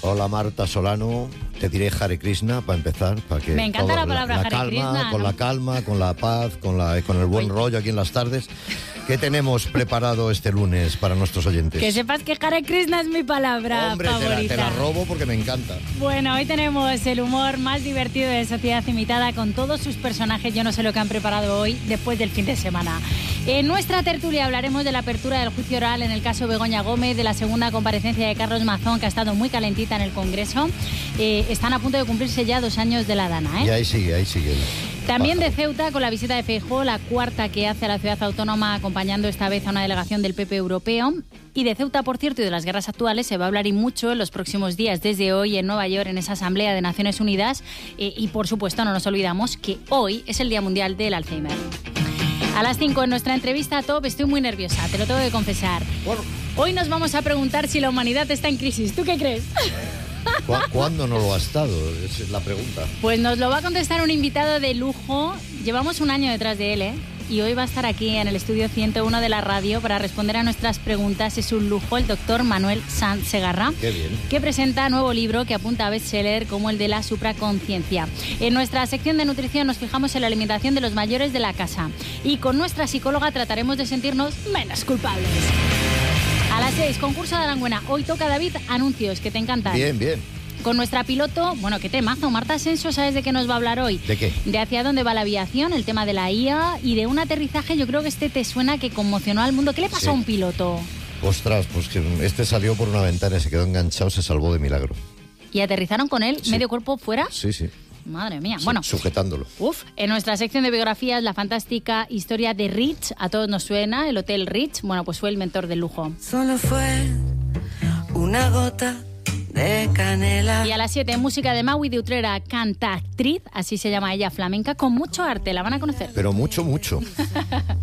Hola Marta Solano, te diré Hare Krishna para empezar, para que me encanta la palabra Hare calma, Krishna, con ¿no? la calma, con la paz, con el buen rollo aquí en las tardes. ¿Qué tenemos preparado este lunes para nuestros oyentes? Que sepas que Hare Krishna es mi palabra Hombre, favorita. te la robo porque me encanta. Bueno, hoy tenemos el humor más divertido de Sociedad Imitada con todos sus personajes. Yo no sé lo que han preparado hoy después del fin de semana. En nuestra tertulia hablaremos de la apertura del juicio oral en el caso Begoña Gómez, de la segunda comparecencia de Carlos Mazón, que ha estado muy calentita en el Congreso. Están a punto de cumplirse ya 2 años de la Dana, ¿eh? Y ahí sigue. También de Ceuta, con la visita de Feijóo, la cuarta que hace a la ciudad autónoma, acompañando esta vez a una delegación del PP europeo. Y de Ceuta, por cierto, y de las guerras actuales se va a hablar y mucho en los próximos días, desde hoy en Nueva York, en esa Asamblea de Naciones Unidas. Y por supuesto, no nos olvidamos que hoy es el Día Mundial del Alzheimer. A las 5 en nuestra entrevista top estoy muy nerviosa, te lo tengo que confesar. Bueno. Hoy nos vamos a preguntar si la humanidad está en crisis. ¿Tú qué crees? ¿Cuándo no lo ha estado? Esa es la pregunta. Pues nos lo va a contestar un invitado de lujo. Llevamos un año detrás de él, ¿eh? Y hoy va a estar aquí en el estudio 101 de la radio para responder a nuestras preguntas. Es un lujo, el doctor Manuel Sanz Segarra. Qué bien. Que presenta nuevo libro que apunta a bestseller como el de la supraconciencia. En nuestra sección de nutrición nos fijamos en la alimentación de los mayores de la casa. Y con nuestra psicóloga trataremos de sentirnos menos culpables. A las 6, concurso de Aranguena. Hoy toca, David, anuncios que te encantan. Bien. Con nuestra piloto, bueno, qué temazo, Marta Asensio, ¿sabes de qué nos va a hablar hoy? ¿De qué? De hacia dónde va la aviación, el tema de la IA y de un aterrizaje, yo creo que te suena, que conmocionó al mundo. ¿Qué le pasó a un piloto? Ostras, pues que este salió por una ventana y se quedó enganchado, se salvó de milagro. ¿Y aterrizaron con él, medio cuerpo fuera? Sí. Madre mía, Sí, bueno. sujetándolo. En nuestra sección de biografías, la fantástica historia de Rich, a todos nos suena, el Hotel Rich, bueno, pues fue el mentor del lujo. Solo fue una gota de canela. Y a las 7, música de Maui de Utrera, cantactriz, así se llama ella, flamenca, con mucho arte, la van a conocer. Pero mucho.